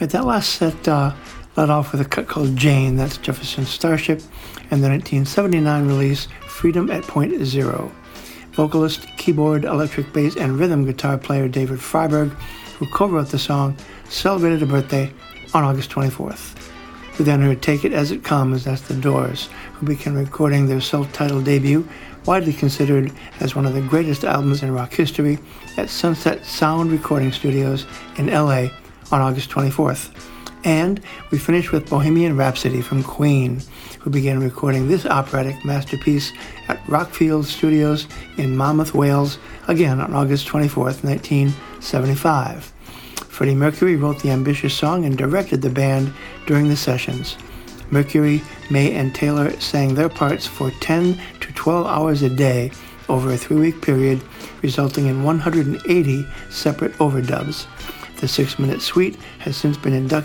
Right, that last set led off with a cut called Jane, that's Jefferson Starship, and the 1979 release Freedom at Point Zero. Vocalist, keyboard, electric bass, and rhythm guitar player David Freiberg, who co-wrote the song, celebrated a birthday on August 24th. We then heard Take It As It Comes, that's The Doors, who began recording their self-titled debut, widely considered as one of the greatest albums in rock history, at Sunset Sound Recording Studios in LA on August 24th. And we finished with Bohemian Rhapsody from Queen, who began recording this operatic masterpiece at Rockfield Studios in Monmouth, Wales, again on August 24th, 1975. Freddie Mercury wrote the ambitious song and directed the band during the sessions. Mercury, May, and Taylor sang their parts for 10 to 12 hours a day over a 3-week period, resulting in 180 separate overdubs. The 6-minute suite has since been inducted